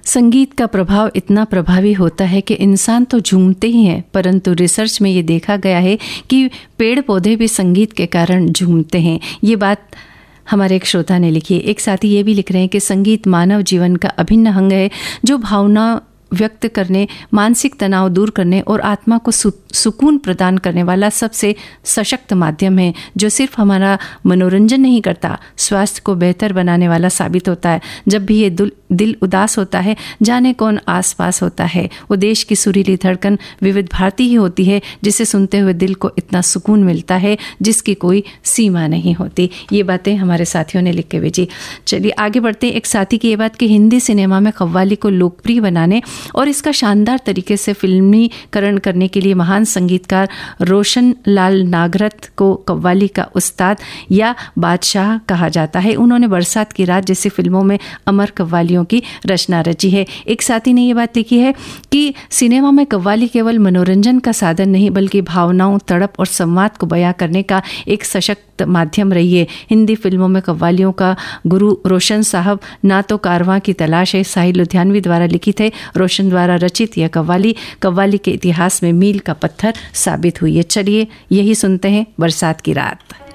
संगीत का प्रभाव इतना प्रभावी होता है कि इंसान तो झूमते ही हैं, परंतु रिसर्च में ये देखा गया है कि पेड़ पौधे भी संगीत के कारण झूमते हैं। ये बात हमारे एक श्रोता ने लिखी है। एक साथी ये भी लिख रहे हैं कि संगीत मानव जीवन का अभिन्न अंग है, जो भावना व्यक्त करने, मानसिक तनाव दूर करने और आत्मा को सुकून प्रदान करने वाला सबसे सशक्त माध्यम है, जो सिर्फ हमारा मनोरंजन नहीं करता, स्वास्थ्य को बेहतर बनाने वाला साबित होता है। जब भी ये दिल उदास होता है, जाने कौन आसपास होता है, वो देश की सुरीली धड़कन विविध भारती ही होती है, जिसे सुनते हुए दिल को इतना सुकून मिलता है जिसकी कोई सीमा नहीं होती। ये बातें हमारे साथियों ने लिख के भेजी। चलिए आगे बढ़ते हैं। एक साथी की ये बात कि हिंदी सिनेमा में कव्वाली को लोकप्रिय बनाने और इसका शानदार तरीके से फिल्मीकरण करने के लिए महान संगीतकार रोशन लाल नागरथ को कव्वाली का उस्ताद या बादशाह कहा जाता है। उन्होंने बरसात की रात जैसी फिल्मों में अमर कव्वालियों की रचना रची है। एक साथी ने ये बात लिखी है कि सिनेमा में कव्वाली केवल मनोरंजन का साधन नहीं, बल्कि भावनाओं, तड़प और संवाद को बयां करने का एक सशक्त माध्यम रही है। हिंदी फिल्मों में कव्वालियों का गुरु रोशन साहब ना तो कारवां की तलाश है, साहिल लुधियानवी द्वारा लिखित है। रोशन द्वारा रचित यह कव्वाली के इतिहास में मील का पत्थर साबित हुई है। चलिए यही सुनते हैं बरसात की रात।